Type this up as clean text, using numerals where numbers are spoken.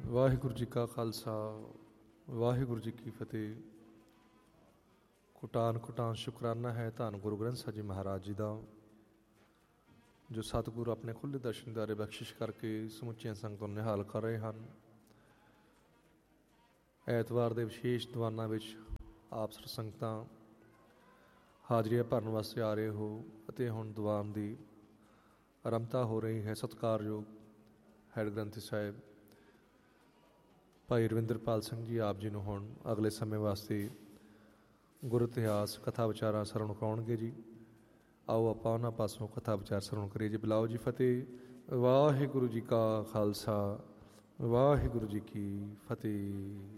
ਵਾਹਿਗੁਰੂ ਜੀ ਕਾ ਖਾਲਸਾ ਵਾਹਿਗੁਰੂ ਜੀ ਕੀ ਫਤਿਹ। ਕੁਟਾਨ ਸ਼ੁਕਰਾਨਾ ਹੈ ਧੰਨ ਗੁਰੂ ਗ੍ਰੰਥ ਸਾਹਿਬ ਜੀ ਮਹਾਰਾਜ ਜੀ ਦਾ, ਜੋ ਸਤਿਗੁਰੂ ਆਪਣੇ ਖੁੱਲ੍ਹੇ ਦਰਸ਼ਨ ਦਾਰੇ ਬਖਸ਼ਿਸ਼ ਕਰਕੇ ਸਮੁੱਚੀਆਂ ਸੰਗਤਾਂ ਨੂੰ ਨਿਹਾਲ ਕਰ ਰਹੇ ਹਨ। ਐਤਵਾਰ ਦੇ ਵਿਸ਼ੇਸ਼ ਦੀਵਾਨਾਂ ਵਿੱਚ ਆਪ ਸੰਗਤਾਂ ਹਾਜ਼ਰੀਆਂ ਭਰਨ ਵਾਸਤੇ ਆ ਰਹੇ ਹੋ ਅਤੇ ਹੁਣ ਦੀਵਾਨ ਦੀ ਆਰੰਭਤਾ ਹੋ ਰਹੀ ਹੈ। ਸਤਿਕਾਰਯੋਗ ਹੈਡ ਗ੍ਰੰਥੀ ਸਾਹਿਬ ਭਾਈ ਰਵਿੰਦਰਪਾਲ ਸਿੰਘ ਜੀ ਆਪ ਜੀ ਨੂੰ ਹੁਣ ਅਗਲੇ ਸਮੇਂ ਵਾਸਤੇ ਗੁਰ ਇਤਿਹਾਸ ਕਥਾ ਵਿਚਾਰਾਂ ਸਰਵਣ ਕਰਾਉਣਗੇ ਜੀ। ਆਓ ਆਪਾਂ ਉਹਨਾਂ ਪਾਸੋਂ ਕਥਾ ਵਿਚਾਰ ਸਰਵਣ ਕਰੀਏ ਜੀ। ਬੁਲਾਓ ਜੀ ਫਤਿਹ। ਵਾਹਿਗੁਰੂ ਜੀ ਕਾ ਖਾਲਸਾ ਵਾਹਿਗੁਰੂ ਜੀ ਕੀ ਫਤਿਹ।